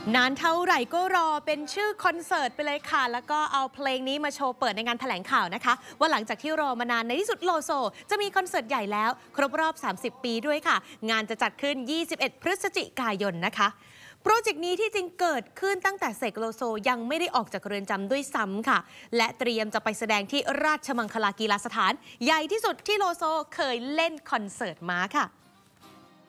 นานเท่าไหร่ก็รอเป็นชื่อคอนเสิร์ตไปเลยค่ะแล้วก็เอาเพลงนี้มาโชว์เปิดในงานแถลงข่าวนะคะว่าหลังจากที่รอมานานในที่สุดโลโซจะมีคอนเสิร์ตใหญ่แล้วครบรอบ30 ปีด้วยค่ะงานจะจัดขึ้น21 พฤศจิกายนนะคะโปรเจกต์นี้ที่จริงเกิดขึ้นตั้งแต่เสกโลโซยังไม่ได้ออกจากเรือนจำด้วยซ้ำค่ะและเตรียมจะไปแสดงที่ราชมังคลากีฬาสถานใหญ่ที่สุดที่โลโซเคยเล่นคอนเสิร์ตมาค่ะ